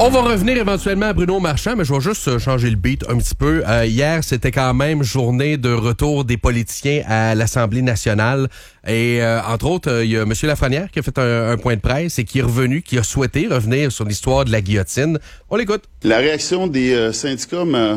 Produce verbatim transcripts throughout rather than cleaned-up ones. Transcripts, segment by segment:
On va revenir éventuellement à Bruno Marchand, mais je vais juste changer le beat un petit peu. Euh, hier, c'était quand même journée de retour des politiciens à l'Assemblée nationale. Et euh, entre autres, il y a M. Lafrenière qui a fait un, un point de presse et qui est revenu, qui a souhaité revenir sur l'histoire de la guillotine. On l'écoute. La réaction des euh, syndicats m'a,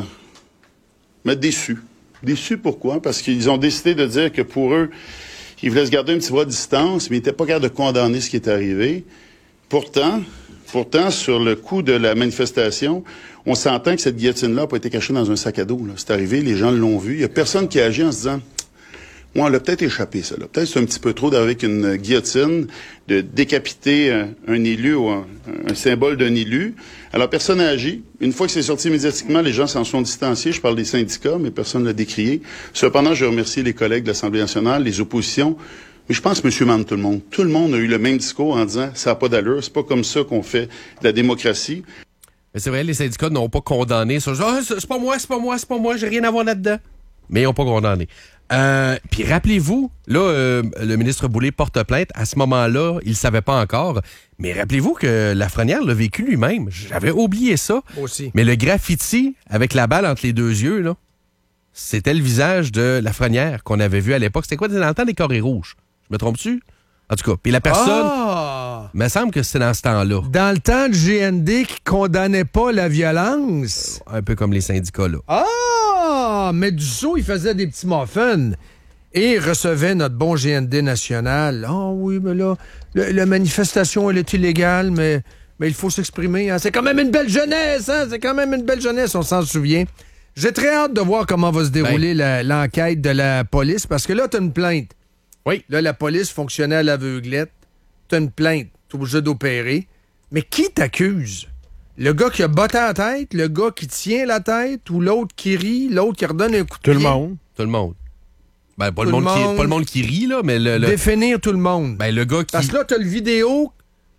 m'a déçu. Déçu pourquoi? Parce qu'ils ont décidé de dire que pour eux, ils voulaient se garder un petit bras de distance, mais ils n'étaient pas capables de condamner ce qui est arrivé. Pourtant... Pourtant, sur le coup de la manifestation, on s'entend que cette guillotine-là n'a pas été cachée dans un sac à dos. Là. C'est arrivé, les gens l'ont vu. Il n'y a personne qui a agi en se disant « Ouais, on l'a peut-être échappé, ça. Là. Peut-être c'est un petit peu trop avec une guillotine, de décapiter un, un élu ou un, un symbole d'un élu. » Alors, personne n'a agi. Une fois que c'est sorti médiatiquement, les gens s'en sont distanciés. Je parle des syndicats, mais personne ne l'a décrié. Cependant, je remercie les collègues de l'Assemblée nationale, les oppositions. Mais je pense, monsieur, madame, tout le monde, tout le monde a eu le même discours en disant « ça n'a pas d'allure, c'est pas comme ça qu'on fait de la démocratie ». Mais c'est vrai, les syndicats n'ont pas condamné ça. Ah, c'est pas moi, c'est pas moi, c'est pas moi, j'ai rien à voir là-dedans. Mais ils n'ont pas condamné. Euh, Puis rappelez-vous, là, euh, le ministre Boulay porte plainte. À ce moment-là, il ne savait pas encore. Mais rappelez-vous que Lafrenière l'a vécu lui-même. J'avais oublié ça. Moi aussi. Mais le graffiti avec la balle entre les deux yeux, là, c'était le visage de Lafrenière qu'on avait vu à l'époque. C'était quoi? C'était dans le temps des Corées rouges. Je me trompe-tu? En tout cas, puis la personne... Ah! Il me semble que c'est dans ce temps-là. Dans le temps de G N D qui condamnait pas la violence. Un peu comme les syndicats, là. Ah! Mais Dussault, il faisait des petits muffins. Et recevait notre bon G N D national. Ah oh, oui, mais là, le, la manifestation, elle est illégale, mais, mais il faut s'exprimer. Hein. C'est quand même une belle jeunesse, hein? C'est quand même une belle jeunesse, on s'en souvient. J'ai très hâte de voir comment va se dérouler ben. la, l'enquête de la police, parce que là, t'as une plainte. Oui. Là, la police fonctionnait à l'aveuglette. T'as une plainte. T'es obligé d'opérer. Mais qui t'accuse? Le gars qui a botté la tête? Le gars qui tient la tête? Ou l'autre qui rit? L'autre qui redonne un coup de pied? Tout le monde. Tout le monde. Ben, pas, le monde, monde qui, pas le monde qui rit, là, mais le... le... Définir tout le monde. Ben, le gars qui... Parce que là, t'as le vidéo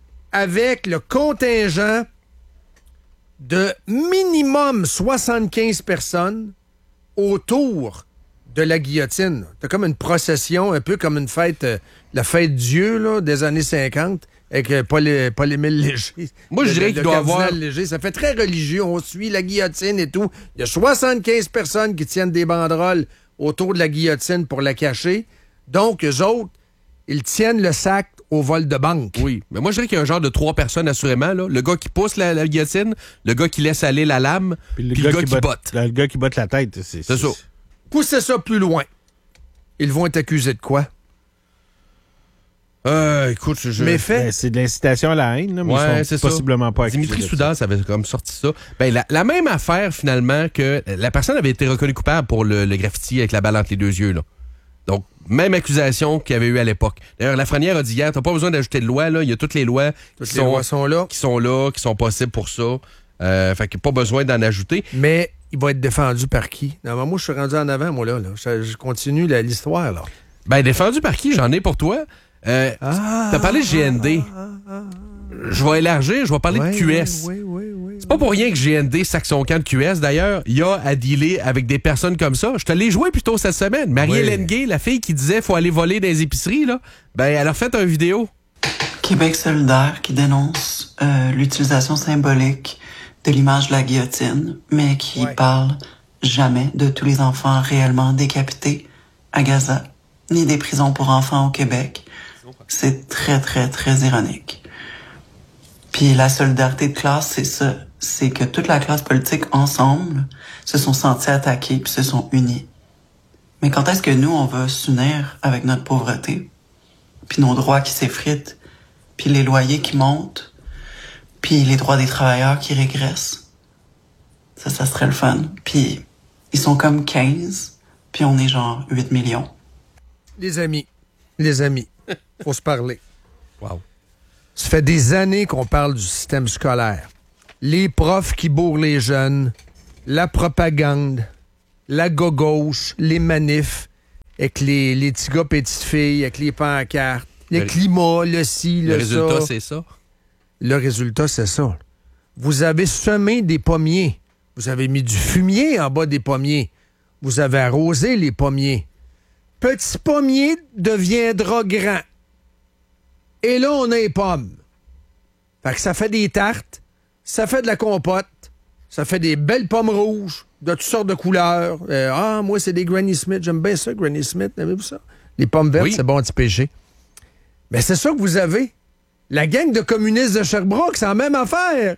avec le contingent de minimum soixante-quinze personnes autour de la guillotine. T'as comme une procession, un peu comme une fête, euh, la fête Dieu là, des années cinquante, avec euh, Paul, Paul-Émile Léger. Moi, je dirais qu'il doit avoir... Léger. Ça fait très religieux. On suit la guillotine et tout. Il y a soixante-quinze personnes qui tiennent des banderoles autour de la guillotine pour la cacher. Donc, eux autres, ils tiennent le sac au vol de banque. Oui, mais moi, je dirais qu'il y a un genre de trois personnes, assurément. Là. Le gars qui pousse la, la guillotine, le gars qui laisse aller la lame, puis le, puis gars, le gars qui, qui botte. botte. Le gars qui botte la tête. C'est, c'est, c'est ça. Poussez ça plus loin. Ils vont être accusés de quoi? Euh, écoute, je... Méfait? Ben, c'est de l'incitation à la haine, là, mais ouais, ils sont c'est possiblement ça. pas accusés. Dimitri Soudas avait comme sorti ça. Ben, la, la même affaire, finalement, que la personne avait été reconnue coupable pour le, le graffiti avec la balle entre les deux yeux, là. Donc, même accusation qu'il y avait eu à l'époque. D'ailleurs, Lafrenière a dit hier, t'as pas besoin d'ajouter de loi, là. Il y a toutes les lois, toutes qui, les sont, lois sont là. qui sont là, qui sont possibles pour ça. Euh, fait qu'il n'y a pas besoin d'en ajouter. Mais il va être défendu par qui? Non, moi, je suis rendu en avant, moi, là. là. Je, je continue la, l'histoire, là. Ben, défendu par qui? J'en ai pour toi. Euh, ah, t'as parlé de G N D. Ah, ah, ah, je vais élargir, je vais parler ouais, de Q S. Oui, oui, oui, oui, c'est pas pour rien que G N D sac son camp de Q S. D'ailleurs, il y a à dealer avec des personnes comme ça. Je te l'ai joué plus tôt cette semaine. Marie-Hélène oui. Gay, la fille qui disait faut aller voler dans les épiceries, là, ben, elle a fait une vidéo. Québec solidaire qui dénonce euh, l'utilisation symbolique de l'image de la guillotine, mais qui ouais. parle jamais de tous les enfants réellement décapités à Gaza, ni des prisons pour enfants au Québec. C'est très, très, très ironique. Puis la solidarité de classe, c'est ça. C'est que toute la classe politique, ensemble, se sont sentis attaqués puis se sont unis. Mais quand est-ce que nous, on va s'unir avec notre pauvreté, puis nos droits qui s'effritent, puis les loyers qui montent, puis les droits des travailleurs qui régressent? Ça, ça serait le fun. Puis ils sont comme quinze, puis on est genre huit millions. Les amis, les amis, faut se parler. Wow. Ça fait des années qu'on parle du système scolaire. Les profs qui bourrent les jeunes, la propagande, la gauche, les manifs, avec les, les petits gars, petites filles, avec les pancartes, le, le climat, le ci, le, le ça. Le résultat, ça. c'est ça? Le résultat, c'est ça. Vous avez semé des pommiers. Vous avez mis du fumier en bas des pommiers. Vous avez arrosé les pommiers. Petit pommier deviendra grand. Et là, on a les pommes. Fait que ça fait des tartes, ça fait de la compote, ça fait des belles pommes rouges de toutes sortes de couleurs. Euh, ah, moi, c'est des Granny Smith. J'aime bien ça, Granny Smith. Aimez-vous ça? Les pommes vertes, Oui. c'est bon anti-péché. Mais c'est ça que vous avez. La gang de communistes de Sherbrooke, c'est la même affaire.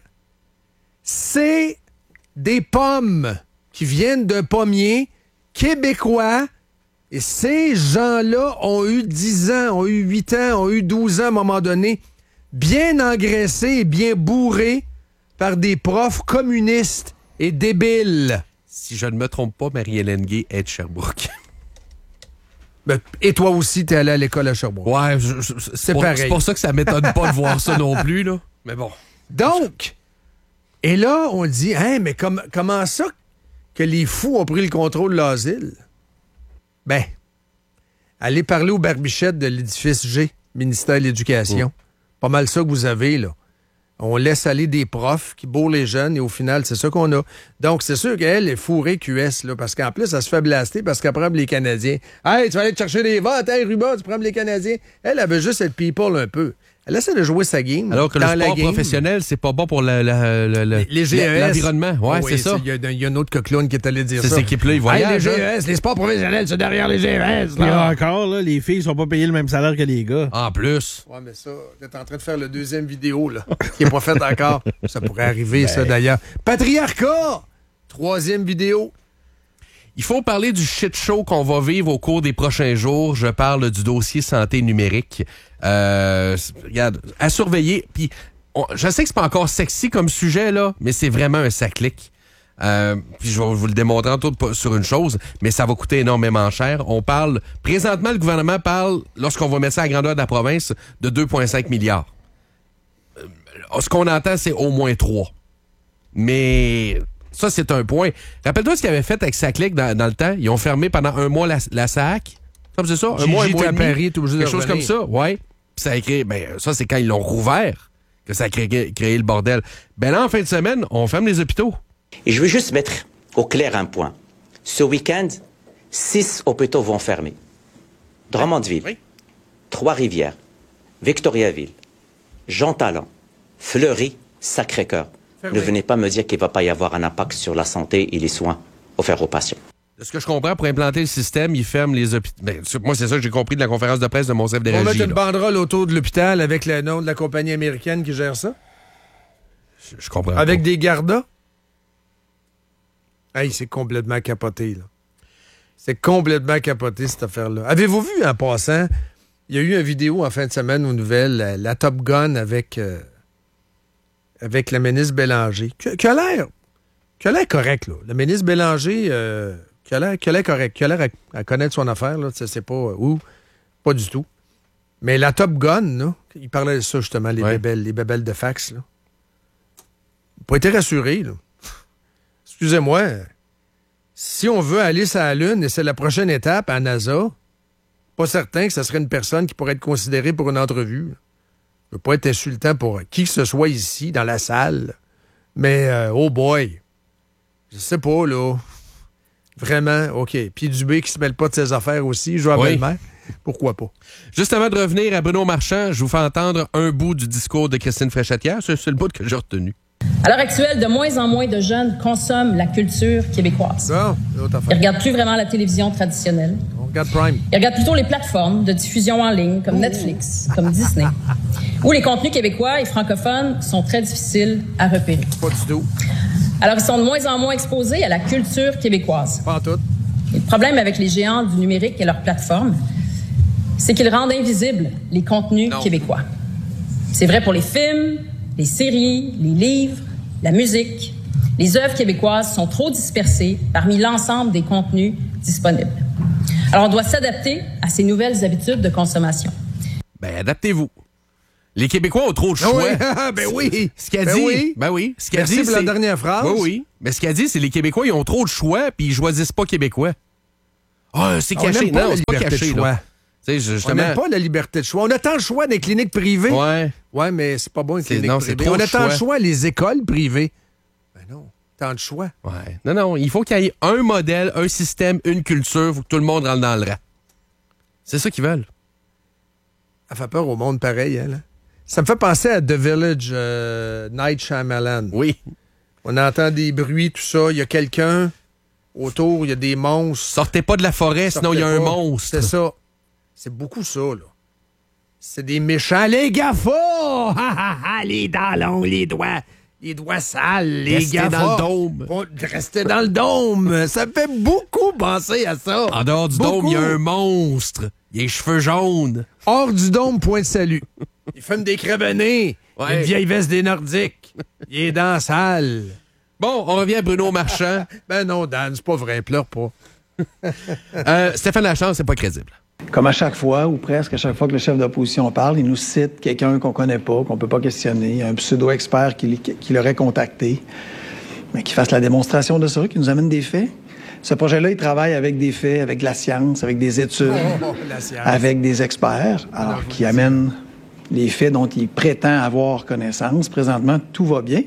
C'est des pommes qui viennent d'un pommier québécois. Et ces gens-là ont eu dix ans, ont eu huit ans, ont eu douze ans à un moment donné, bien engraissés et bien bourrés par des profs communistes et débiles. Si je ne me trompe pas, Marie-Hélène Gay est de Sherbrooke. Ben, et toi aussi, t'es allé à l'école à Sherbrooke. Ouais, je- je- c'est pour, pareil. c'est pour ça que ça m'étonne pas de voir ça non plus, là. Mais bon. Donc, et là, on dit, hein, mais comme, comment ça que les fous ont pris le contrôle de l'asile? Ben, allez parler aux barbichettes de l'édifice G, ministère de l'Éducation. Pas mal ça que vous avez, là. On laisse aller des profs qui bourrent les jeunes et au final, c'est ça qu'on a. Donc, c'est sûr qu'elle est fourrée Q S, là, parce qu'en plus, elle se fait blaster parce qu'elle prend les Canadiens. Hey, tu vas aller te chercher des votes, hey, Ruba, tu prends les Canadiens. Elle, elle veut juste être people un peu. Elle essaie de jouer sa game. Alors que dans le la sport game. professionnel, c'est pas bon pour la- la- la- la- Les G E S. l'environnement. Ouais, Oh oui, c'est ça. Il y, a- il y a un autre coquelone qui est allé dire C'est ça. cette équipe-là, ils Hey, voyagent. les G E hein. S, les sports professionnels, c'est derrière les G E S. Puis Là. encore, là, les filles sont pas payées le même salaire que les gars. En plus. Ouais, mais ça, t'es en train de faire le deuxième vidéo, là, qui n'est pas faite encore. Ça pourrait arriver, ça, d'ailleurs. Patriarcat! Troisième vidéo. Il faut parler du shit show qu'on va vivre au cours des prochains jours. Je parle du dossier santé numérique. Euh, regarde, à surveiller. Puis, on- je sais que c'est pas encore sexy comme sujet, là, mais c'est vraiment un saclic. Euh, puis je vais vous le démontrer en tout sur une chose, mais ça va coûter énormément cher. On parle, présentement, le gouvernement parle, lorsqu'on va mettre ça à la grandeur de la province, de deux virgule cinq milliards. Euh, ce qu'on entend, c'est au moins trois. Mais ça, c'est un point. Rappelle-toi ce qu'ils avaient fait avec Saclic dans, dans le temps. Ils ont fermé pendant un mois la, la S A C. Comme c'est ça? Un Gigi mois, un mois était et à demi. Paris, t'es obligé de Quelque chose comme revenir. ça, ouais. Puis ça a créé, ben, ça, c'est quand ils l'ont rouvert que ça a créé, créé le bordel. Ben là, en fin de semaine, on ferme les hôpitaux. Et je veux juste mettre au clair un point. Ce week-end, six hôpitaux vont fermer. Drummondville, Oui. Trois-Rivières, Victoriaville, Jean Talon, Fleury, Sacré-Cœur. Ne venez pas me dire qu'il ne va pas y avoir un impact sur la santé et les soins offerts aux patients. De ce que je comprends, pour implanter le système, ils ferment les hôpitaux. Ben, moi, c'est ça que j'ai compris de la conférence de presse de mon chef des On va régies. mettre une là. banderole autour de l'hôpital avec le nom de la compagnie américaine qui gère ça. Je, je comprends Avec pas. des gardas. Hey, c'est complètement capoté, là. C'est complètement capoté, cette affaire-là. Avez-vous vu, en passant, il y a eu une vidéo en fin de semaine aux nouvelles, la, la Top Gun avec, euh, avec la ministre Bélanger, qui, qui a l'air qui a l'air correct, là. La ministre Bélanger, euh, qui a l'air qui a l'air correct, qui a l'air à, à connaître son affaire, là. Tu sais, c'est pas où, pas du tout. Mais la Top Gun, là, il parlait de ça, justement, les Ouais. bébelles, les bébelles de fax, là. Pas été rassuré, là. Excusez-moi, si on veut aller sur la Lune et c'est la prochaine étape à NASA, pas certain que ce serait une personne qui pourrait être considérée pour une entrevue. Je veux pas être insultant pour qui que ce soit ici, dans la salle, mais euh, oh boy, je sais pas, là. Vraiment, OK. Puis Dubé qui se mêle pas de ses affaires aussi, joue à Oui. belle-mère. Pourquoi pas? Juste avant de revenir à Bruno Marchand, je vous fais entendre un bout du discours de Christine Fréchetière. C'est c'est le bout que j'ai retenu. À l'heure actuelle, de moins en moins de jeunes consomment la culture québécoise. Bon, l'autre Ils affaire. regardent plus vraiment la télévision traditionnelle. On regarde Prime. Ils regardent plutôt les plateformes de diffusion en ligne comme Netflix, comme Disney, où les contenus québécois et francophones sont très difficiles à repérer. Pas du tout. Alors, ils sont de moins en moins exposés à la culture québécoise. Pas en tout. Et le problème avec les géants du numérique et leurs plateformes, c'est qu'ils rendent invisibles les contenus Non. québécois. C'est vrai pour les films, les séries, les livres, la musique. Les œuvres québécoises sont trop dispersées parmi l'ensemble des contenus disponibles. Alors, on doit s'adapter à ces nouvelles habitudes de consommation. Ben, adaptez-vous. Les Québécois ont trop de Ah choix. oui, ben oui. Ce qu'elle Ben dit, oui. ben oui. Ce qu'elle Merci dit, pour la c'est- dernière phrase. Oui, oui. Mais ce qu'elle dit, c'est les Québécois, ils ont trop de choix, puis ils choisissent pas québécois. Ah, c'est On caché. n'aime pas Non, la c'est pas liberté caché, de choix. là. Tu sais, On justement. n'aime pas la liberté de choix. On a tant de choix des cliniques privées. Ouais. Ouais, mais c'est pas bon une C'est- clinique non, c'est privée. trop On a de tant de choix. choix les écoles privées. Ben non, tant de choix. Ouais. Non, non, il faut qu'il y ait un modèle, un système, une culture, faut que tout le monde rentre dans le rang. C'est ça qu'ils veulent. Elle fait peur au monde pareil, elle. hein? Ça me fait penser à The Village, euh, Night Shyamalan. Oui. On entend des bruits, tout ça. Il y a quelqu'un autour, il y a des monstres. Sortez pas de la forêt, sinon il y a un pas. monstre. C'est ça. C'est beaucoup ça, là. C'est des méchants. Les GAFA! Les dents longues, les doigts. Les doigts sales, les Restez GAFA. dans le dôme. Bon, restez dans le dôme. Ça me fait beaucoup penser à ça. En dehors du Beaucoup. dôme, il y a un monstre. Il a les cheveux jaunes. Hors du dôme, point de salut. Il fume des crevenés. Ouais. Une vieille veste des Nordiques. Il est dents sales. Bon, on revient à Bruno Marchand. Ben non, Dan, c'est pas vrai. Pleure pas. euh, Stéphane Lachance, c'est pas crédible. Comme à chaque fois, ou presque à chaque fois que le chef d'opposition parle, il nous cite quelqu'un qu'on connaît pas, qu'on peut pas questionner, un pseudo-expert qui, qui l'aurait contacté, mais qui fasse la démonstration de ça, qui nous amène des faits. Ce projet-là, il travaille avec des faits, avec de la science, avec des études, Oh, la science. avec des experts, alors qui amènent les faits dont il prétend avoir connaissance. Présentement, tout va bien.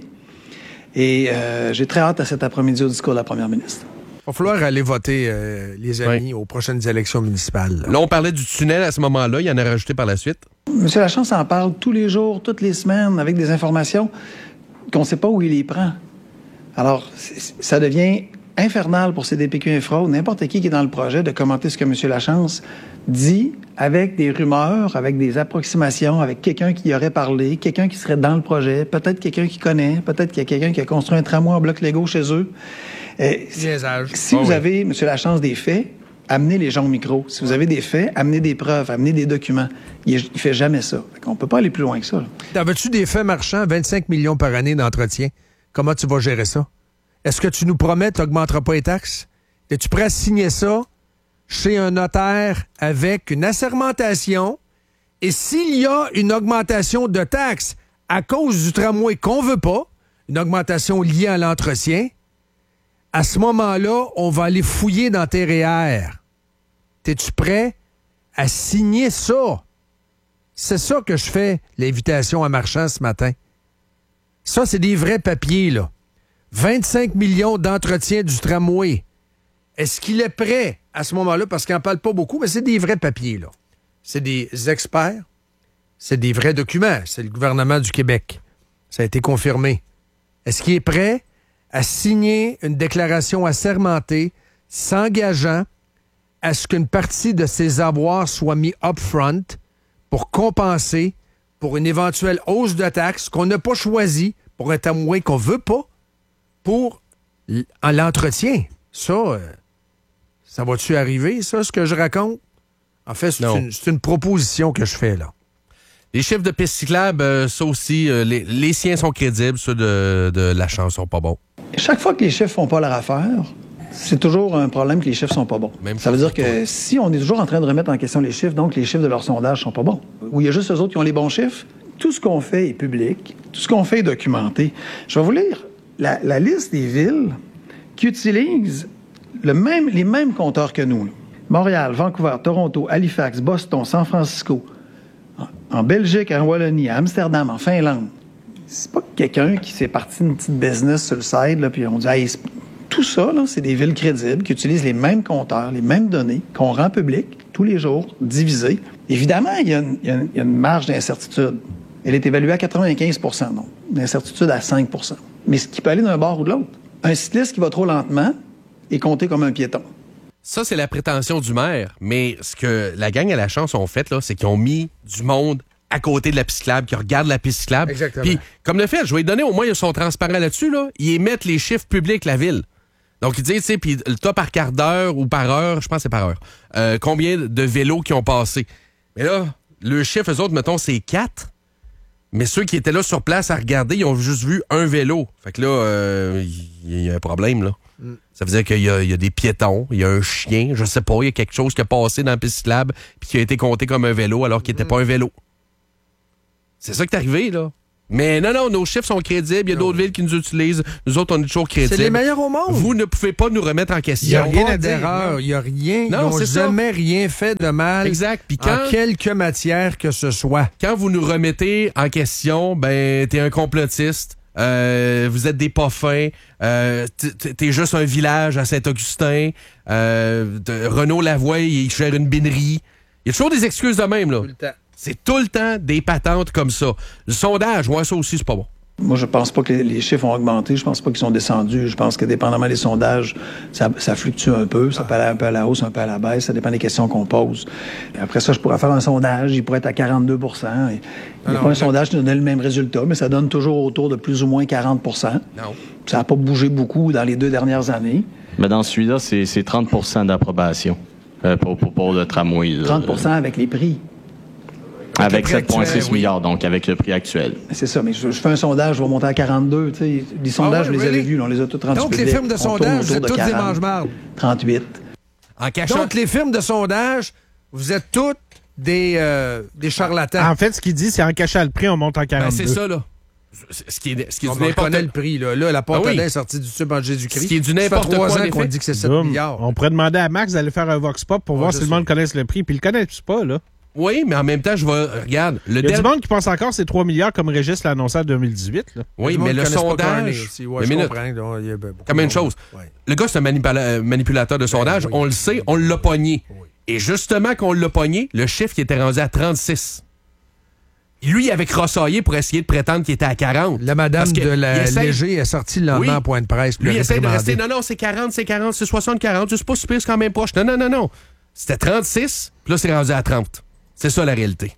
Et euh, j'ai très hâte à cet après-midi au discours de la première ministre. Il va falloir aller voter, euh, les amis, oui. aux prochaines élections municipales. Là. là, on parlait du tunnel à ce moment-là. Il y en a rajouté par la suite. Monsieur Lachance en parle tous les jours, toutes les semaines, avec des informations qu'on ne sait pas où il les prend. Alors, ça devient infernal pour C D P Q Infra ou n'importe qui qui est dans le projet de commenter ce que M. Lachance dit avec des rumeurs, avec des approximations, avec quelqu'un qui y aurait parlé, quelqu'un qui serait dans le projet, peut-être quelqu'un qui connaît, peut-être qu'il y a quelqu'un qui a construit un tramway en bloc Lego chez eux. Euh, si si oh vous oui. avez, M. Lachance, des faits, amenez les gens au micro. Si vous avez des faits, amenez des preuves, amenez des documents. Il ne fait jamais ça. On ne peut pas aller plus loin que ça. Avais-tu des faits marchands, vingt-cinq millions par année d'entretien? Comment tu vas gérer ça? Est-ce que tu nous promets que tu n'augmenteras pas les taxes? Es-tu prêt à signer ça chez un notaire avec une assermentation? Et s'il y a une augmentation de taxes à cause du tramway qu'on veut pas, une augmentation liée à l'entretien, à ce moment-là, on va aller fouiller dans tes R E E R. T'es-tu prêt à signer ça? C'est ça que je fais, l'invitation à Marchand ce matin. Ça, c'est des vrais papiers, là. vingt-cinq millions d'entretien du tramway. Est-ce qu'il est prêt à ce moment-là? Parce qu'il n'en parle pas beaucoup, mais c'est des vrais papiers, là. C'est des experts. C'est des vrais documents. C'est le gouvernement du Québec. Ça a été confirmé. Est-ce qu'il est prêt à signer une déclaration assermentée s'engageant à ce qu'une partie de ses avoirs soit mis up-front pour compenser pour une éventuelle hausse de taxes qu'on n'a pas choisie pour un tramway qu'on veut pas pour l'entretien? Ça, euh, ça va-tu arriver, ça, ce que je raconte? En fait, c'est une, c'est une proposition que je fais, là. Les chiffres de pistes cyclables, euh, ça aussi, euh, les, les siens sont crédibles, ceux de, de Lachance sont pas bons. Chaque fois que les chiffres font pas leur affaire, c'est toujours un problème que les chiffres sont pas bons. Même ça veut dire que pas. Si on est toujours en train de remettre en question les chiffres, donc les chiffres de leur sondage sont pas bons, ou il y a juste eux autres qui ont les bons chiffres, tout ce qu'on fait est public, tout ce qu'on fait est documenté. Je vais vous lire la, la liste des villes qui utilisent le même, les mêmes compteurs que nous. Là. Montréal, Vancouver, Toronto, Halifax, Boston, San Francisco, en Belgique, en Wallonie, à Amsterdam, en Finlande. C'est pas quelqu'un qui s'est parti d'une petite business sur le side, là, puis on dit hey, tout ça, là, c'est des villes crédibles qui utilisent les mêmes compteurs, les mêmes données qu'on rend publiques tous les jours, divisées. Évidemment, il y, y, y a une marge d'incertitude. Elle est évaluée à quatre-vingt-quinze pour cent, non. D'incertitude à cinq pour cent. Mais ce qui peut aller d'un bord ou de l'autre. Un cycliste qui va trop lentement est compté comme un piéton. Ça, c'est la prétention du maire. Mais ce que la gang à la chance ont fait, là, c'est qu'ils ont mis du monde à côté de la piste cyclable, qui regarde la piste cyclable. Exactement. Puis, comme le fait, je vais lui donner, au moins, ils sont transparents là-dessus, là. Ils émettent les chiffres publics, la ville. Donc, ils disent, tu sais, puis le tas par quart d'heure ou par heure, je pense que c'est par heure, euh, combien de vélos qui ont passé. Mais là, le chiffre, eux autres, mettons, c'est quatre. Mais ceux qui étaient là sur place à regarder, ils ont juste vu un vélo. Fait que là, euh, il y a un problème, là. Mm. Ça veut dire qu'il y a, il y a des piétons, il y a un chien, je sais pas, il y a quelque chose qui a passé dans la piste cyclable puis qui a été compté comme un vélo alors qu'il n'était mm. pas un vélo. C'est ça qui est arrivé, là. Mais non, non, nos chiffres sont crédibles. Il y a d'autres villes qui nous utilisent. Nous autres, on est toujours crédibles. C'est les meilleurs au monde. Vous ne pouvez pas nous remettre en question. Il n'y a rien d'erreur. Il n'y a rien. Non, ils n'ont jamais ça. rien fait de mal. Exact. Puis quand, en quelque matière que ce soit. Quand vous nous remettez en question, ben, t'es un complotiste. Euh, vous êtes des pas fins. Euh, t'es, t'es juste un village à Saint-Augustin. Euh, Renaud Lavoie, il gère une binerie. Il y a toujours des excuses de même, là. Tout le temps. C'est tout le temps des patentes comme ça. Le sondage, ouais, ça aussi, c'est pas bon. Moi, je pense pas que les chiffres ont augmenté. Je pense pas qu'ils sont descendus. Je pense que, dépendamment des sondages, ça, ça fluctue un peu. Ça peut aller un peu à la hausse, un peu à la baisse. Ça dépend des questions qu'on pose. Et après ça, je pourrais faire un sondage. Il pourrait être à quarante-deux pour cent. Il n'y a pas un sondage qui donnait le même résultat, mais ça donne toujours autour de plus ou moins quarante pour cent. Non. Ça n'a pas bougé beaucoup dans les deux dernières années. Mais dans celui-là, c'est, c'est trente pour cent d'approbation euh, pour, pour, pour le tramway. Là. trente pour cent avec les prix. Avec sept virgule six milliards, oui. Donc avec le prix actuel. C'est ça, mais je, je fais un sondage, je vais monter à quarante-deux. T'sais. Les sondages, ah ouais, je les avais vus, on les a tous rendus. Donc, les firmes de sondage, vous êtes toutes des mange-mardes. trente-huit. En cachant... Donc, les firmes de sondage, vous êtes toutes des, euh, des charlatans. En fait, ce qu'il dit, c'est en cachant le prix, on monte en quarante-deux. Ben, c'est ça, là. Ce qui est, ce qui est on du n'importe... connaît le prix, là. Là, la porte ah oui. est sortie du tube en Jésus-Christ. Ce qui est du n'importe quoi. Ça fait trois quoi, ans qu'on dit que c'est sept Boum. milliards. On pourrait demander à Max d'aller faire un vox pop pour oh, voir si sais. le monde connaisse le prix, puis ils le connaissent pas, là. Oui, mais en même temps, je vais... Regarde... Le Il y a del... du monde qui pense encore que c'est trois milliards comme Régis l'a annoncé en deux mille dix-huit. Là. Oui, mais le sondage... Ouais, je comprends. Donc, il y a comme une chose. Ouais. Le gars, c'est un manipula... manipulateur de sondage. Ben, oui, on le sait, oui, on l'a pogné. Oui. Et justement, qu'on l'a pogné, le chiffre qui était rendu à trente-six. Lui, il avait crossaillé pour essayer de prétendre qu'il était à quarante. La madame de la essaie... Léger est sortie le lendemain oui. en point de presse. Lui, il essaie de rester... Non, non, c'est quarante, c'est quarante, c'est soixante, quarante. C'est pas super, c'est quand même proche. Non, non, non, non. C'était trente-six, puis là, c'est rendu à trente. C'est ça, la réalité.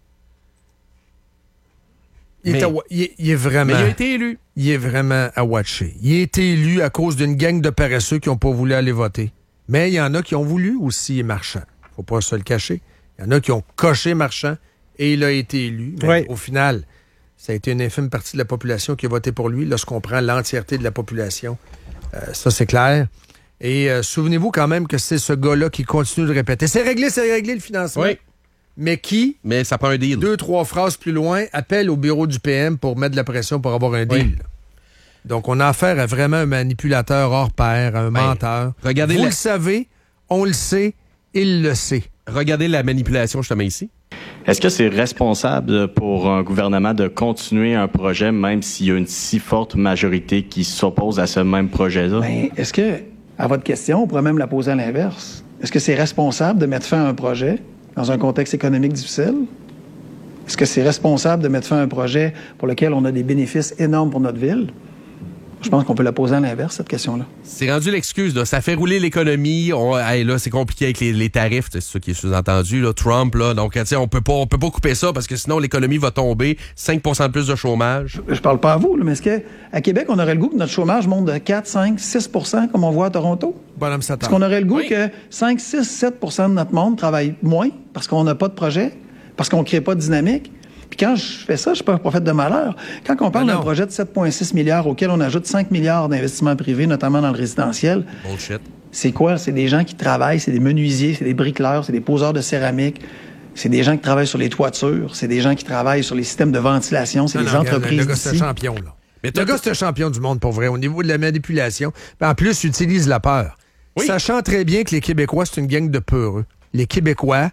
Il, mais, est, à, il, est, il est vraiment... Mais il a été élu. Il est vraiment à watcher. Il a été élu à cause d'une gang de paresseux qui n'ont pas voulu aller voter. Mais il y en a qui ont voulu aussi Marchand. Faut pas se le cacher. Il y en a qui ont coché Marchand et il a été élu. Mais oui. Au final, ça a été une infime partie de la population qui a voté pour lui. Lorsqu'on prend l'entièreté de la population, euh, ça, c'est clair. Et euh, souvenez-vous quand même que c'est ce gars-là qui continue de répéter. C'est réglé, c'est réglé le financement. Oui. Mais qui, mais ça prend un deal. Deux, trois phrases plus loin, appelle au bureau du P M pour mettre de la pression pour avoir un deal. Oui. Donc, on a affaire à vraiment un manipulateur hors pair, un ben, menteur. Regardez Vous la... le savez, on le sait, il le sait. Regardez la manipulation, justement, ici. Est-ce que c'est responsable pour un gouvernement de continuer un projet, même s'il y a une si forte majorité qui s'oppose à ce même projet-là? Ben, est-ce que, à votre question, on pourrait même la poser à l'inverse? Est-ce que c'est responsable de mettre fin à un projet dans un contexte économique difficile? Est-ce que c'est responsable de mettre fin à un projet pour lequel on a des bénéfices énormes pour notre ville? Je pense qu'on peut la poser à l'inverse, cette question-là. C'est rendu l'excuse, là. Ça fait rouler l'économie. On, hey, là, c'est compliqué avec les, les tarifs, c'est ça qui est sous-entendu, là. Trump, là. Donc, tu sais, on peut pas, on peut pas couper ça parce que sinon, l'économie va tomber. cinq pour cent de plus de chômage. Je, je parle pas à vous, là, mais est-ce qu'à Québec, on aurait le goût que notre chômage monte de quatre, cinq, six pour cent comme on voit à Toronto? Bonhomme Satan. Est-ce qu'on aurait le goût oui. que cinq, six, sept pour cent de notre monde travaille moins parce qu'on n'a pas de projet, parce qu'on crée pas de dynamique? Puis quand je fais ça, je suis pas un prophète de malheur. Quand on parle d'un projet de sept virgule six milliards auquel on ajoute cinq milliards d'investissements privés, notamment dans le résidentiel, bullshit. C'est quoi? C'est des gens qui travaillent, c'est des menuisiers, c'est des bricoleurs, c'est des poseurs de céramique, c'est des gens qui travaillent sur les toitures, c'est des gens qui travaillent sur les systèmes de ventilation, c'est non, des non, entreprises Le gars, c'est un champion, là. Mais le gars, c'est un champion du monde, pour vrai, au niveau de la manipulation. En plus, il utilise la peur. Oui. Sachant très bien que les Québécois, c'est une gang de peureux. Les Québécois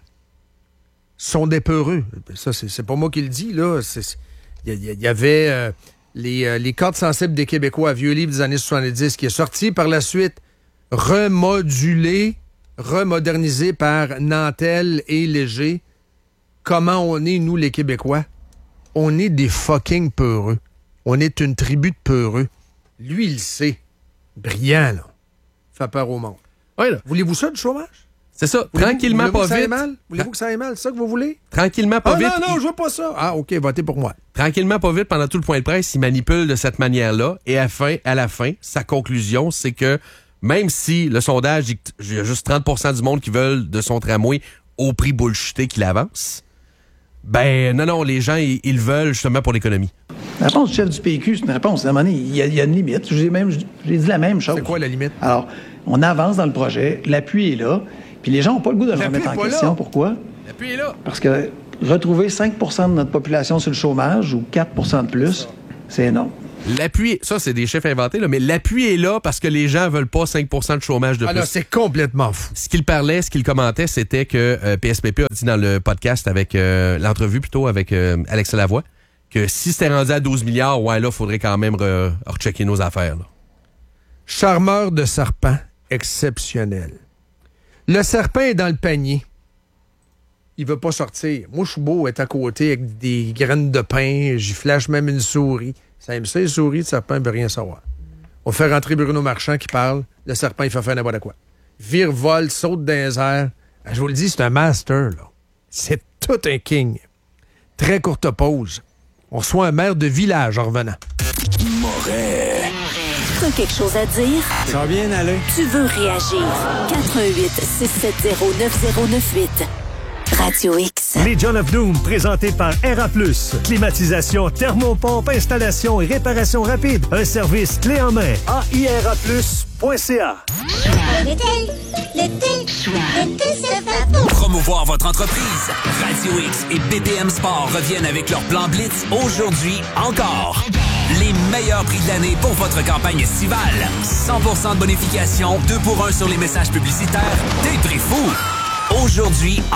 sont des peureux. Ça, c'est, c'est pas moi qui le dis, là. Il y, y avait euh, les, euh, les cordes sensibles des Québécois, un vieux livre des années soixante-dix, qui est sorti par la suite, remodulé, remodernisé par Nantel et Léger. Comment on est, nous, les Québécois? On est des fucking peureux. On est une tribu de peureux. Lui, il sait. Brillant, là. Fait peur au monde. Oui, là. Voulez-vous ça, du chômage? C'est ça. Voulez-vous, Tranquillement, voulez-vous pas vite. Mal? Voulez-vous que ça aille mal? C'est ça que vous voulez? Tranquillement, pas ah, vite. Non, non, il... je veux pas ça. Ah, OK, votez pour moi. Tranquillement, pas vite, pendant tout le point de presse, il manipule de cette manière-là. Et à, fin, à la fin, sa conclusion, c'est que même si le sondage dit qu'il y a juste trente pour cent du monde qui veulent de son tramway au prix bullshité qu'il avance, ben non, non, les gens, ils, ils veulent justement pour l'économie. La réponse du chef du P Q, c'est une réponse. À un moment donné, il y a, il y a une limite. J'ai, même, j'ai dit la même chose. C'est quoi la limite? Alors, on avance dans le projet, l'appui est là, puis les gens n'ont pas le goût de le remettre en question. Là. Pourquoi? L'appui est là. Parce que retrouver cinq pour cent de notre population sur le chômage ou quatre pour cent de plus, c'est énorme. L'appui, ça, c'est des chiffres inventés, là, mais l'appui est là parce que les gens veulent pas cinq pour cent de chômage de plus. Alors, c'est complètement fou. Ce qu'il parlait, ce qu'il commentait, c'était que euh, P S P P a dit dans le podcast avec euh, l'entrevue plutôt avec euh, Alexa Lavoie que si c'était rendu à douze milliards, ouais, là, il faudrait quand même re- rechecker nos affaires. Là. Charmeur de serpent, exceptionnel. Le serpent est dans le panier. il veut pas sortir. Moi, je suis beau être à côté avec des graines de pain, j'y flash même une souris. Ça aime ça, les souris, le serpent, il veut rien savoir. On fait rentrer Bruno Marchand qui parle, le serpent, il fait faire n'importe quoi. Vire, vole, saute dans les airs. Je vous le dis, c'est un master, là. C'est tout un king. Très courte pause. On reçoit un maire de village en revenant. Moret. T'as quelque chose à dire? Ça va bien aller. Tu veux réagir? quatre un huit six sept zéro neuf zéro neuf huit. Radio X. Legion of Doom, présenté par R A plus. Climatisation, thermopompe, installation et réparation rapide. Un service clé en main. A I R A plus point C A. L'été, l'été, l'été, c'est fait pour promouvoir votre entreprise. Radio X et B P M Sport reviennent avec leur plan Blitz aujourd'hui encore. Les meilleurs prix de l'année pour votre campagne estivale. cent pour cent de bonification, deux pour un sur les messages publicitaires, des prix fous. Aujourd'hui,